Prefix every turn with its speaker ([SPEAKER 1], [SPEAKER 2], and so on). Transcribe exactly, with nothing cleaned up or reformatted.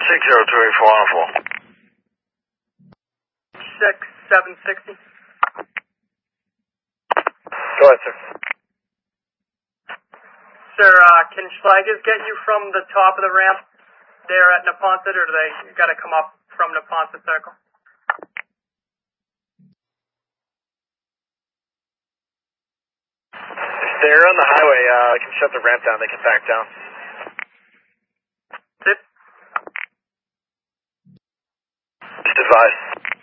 [SPEAKER 1] six zero two eight four on four.
[SPEAKER 2] six seven sixty.
[SPEAKER 1] Go ahead, sir.
[SPEAKER 2] Sir, uh, can Schlaggers get you from the top of the ramp there at Neponset, or do they got to come up from Neponset Circle?
[SPEAKER 1] If they're on the highway, uh, I can shut the ramp down. They can back down.
[SPEAKER 2] Sit.
[SPEAKER 1] Just advise.